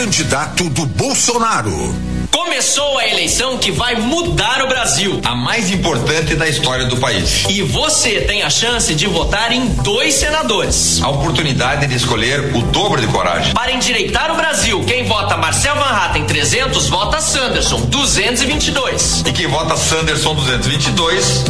Candidato do Bolsonaro. Começou a eleição que vai mudar o Brasil. A mais importante da história do país. E você tem a chance de votar em 2 senadores. A oportunidade de escolher o dobro de coragem. Para endireitar o Brasil, quem vota Marcel Van Hatten 300, vota Sanderson 222. E quem vota Sanderson 222,